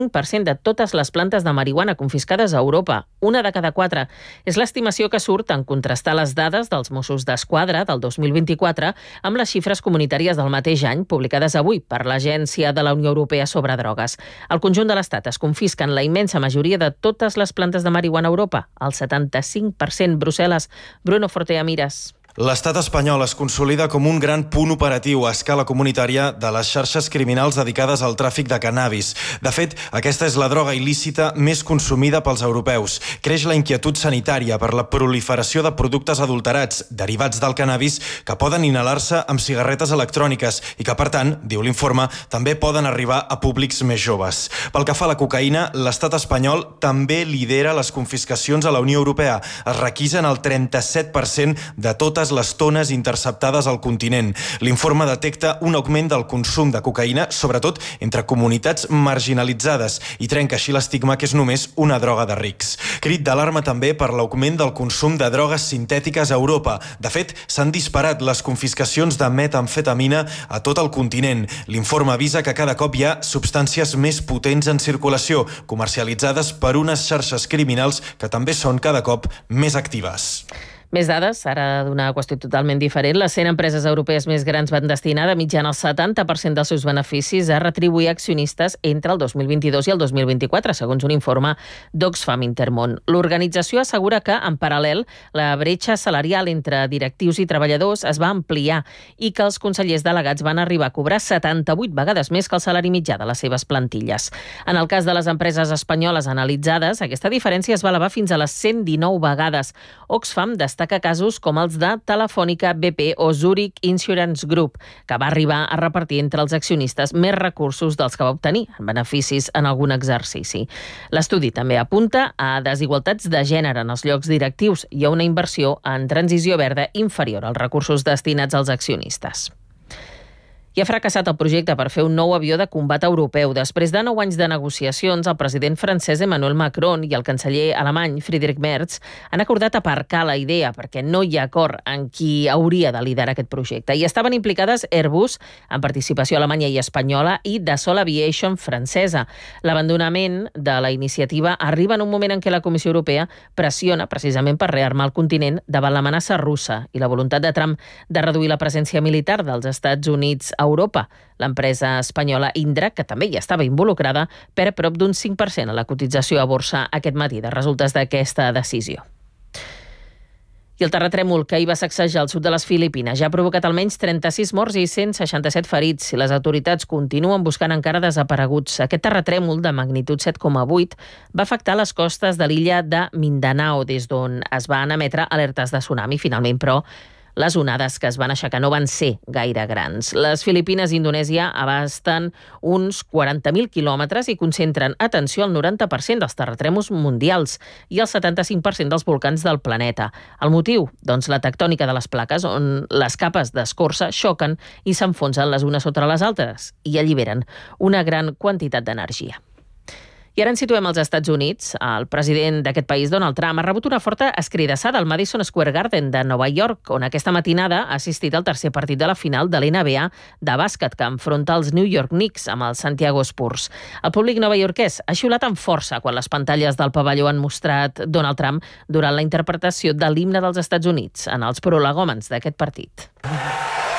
5% de totes les plantes de marihuana confiscades a Europa, una de cada 4. És l'estimació que surt en contrastar les dades dels Mossos d'Esquadra del 2024 amb les xifres comunitàries del mateix any, publicades avui per l'Agència de la Unió Europea sobre drogues. Al conjunt de l'Estat es confisquen la immensa majoria de totes les plantes de marihuana a Europa, el 75%. Brussel·les. Bruno Fortea Mires. L'estat espanyol es consolida com un gran punt operatiu a escala comunitària de les xarxes criminals dedicades al tràfic de cannabis. De fet, aquesta és la droga il·lícita més consumida pels europeus. Creix la inquietud sanitària per la proliferació de productes adulterats derivats del cannabis que poden inhalar-se amb cigarretes electròniques i que, per tant, diu l'informe, també poden arribar a públics més joves. Pel que fa a la cocaïna, l'estat espanyol també lidera les confiscacions a la Unió Europea. Es requisen el 37% de totes les tones interceptades al continent. L'informe detecta un augment del consum de cocaïna, sobretot entre comunitats marginalitzades, i trenca així l'estigma que és només una droga de rics. Crit d'alarma també per l'augment del consum de drogues sintètiques a Europa. De fet, s'han disparat les confiscacions de metamfetamina a tot el continent. L'informe avisa que cada cop hi ha substàncies més potents en circulació, comercialitzades per unes xarxes criminals que també són cada cop més actives. Més dades, ara d'una qüestió totalment diferent. Les 100 empreses europees més grans van destinar de mitjana el 70% dels seus beneficis a retribuir accionistes entre el 2022 i el 2024, segons un informe d'Oxfam Intermón. L'organització assegura que, en paral·lel, la bretxa salarial entre directius i treballadors es va ampliar i que els consellers delegats van arribar a cobrar 78 vegades més que el salari mitjà de les seves plantilles. En el cas de les empreses espanyoles analitzades, aquesta diferència es va elevar fins a les 119 vegades. Oxfam destaca casos com els de Telefònica, BP o Zurich Insurance Group, que va arribar a repartir entre els accionistes més recursos dels que va obtenir en beneficis en algun exercici. L'estudi també apunta a desigualtats de gènere en els llocs directius i a una inversió en transició verda inferior als recursos destinats als accionistes. I ha fracassat el projecte per fer un nou avió de combat europeu. Després de 9 anys de negociacions, el president francès Emmanuel Macron i el canceller alemany Friedrich Merz han acordat aparcar la idea perquè no hi ha acord en qui hauria de liderar aquest projecte. I estaven implicades Airbus, amb participació alemanya i espanyola, i Dassault Aviation francesa. L'abandonament de la iniciativa arriba en un moment en què la Comissió Europea pressiona precisament per rearmar el continent davant l'amenaça russa i la voluntat de Trump de reduir la presència militar dels Estats Units a Europa. L'empresa espanyola Indra, que també hi estava involucrada, perd prop d'un 5% a la cotització a borsa aquest matí de resultes d'aquesta decisió. I el terratrèmol que ahir va sacsejar el sud de les Filipines ja ha provocat almenys 36 morts i 167 ferits i les autoritats continuen buscant encara desapareguts. Aquest terratrèmol de magnitud 7,8 va afectar les costes de l'illa de Mindanao, des d'on es van emetre alertes de tsunami. Finalment, però, les onades que es van aixecar no van ser gaire grans. Les Filipines i Indonèsia abasten uns 40.000 quilòmetres i concentren, atenció, el 90% dels terratrèmols mundials i el 75% dels volcans del planeta. El motiu? Doncs la tectònica de les plaques, on les capes d'escorça xoquen i s'enfonsen les unes sota les altres i alliberen una gran quantitat d'energia. I ara ens situem als Estats Units. El president d'aquest país, Donald Trump, ha rebut una forta escridassada al Madison Square Garden de Nova York, on aquesta matinada ha assistit al tercer partit de la final de l'NBA de bàsquet que enfronta els New York Knicks amb els Santiago Spurs. El públic novaiorquès ha xiulat amb força quan les pantalles del pavelló han mostrat Donald Trump durant la interpretació de l'himne dels Estats Units en els prolegòmens d'aquest partit.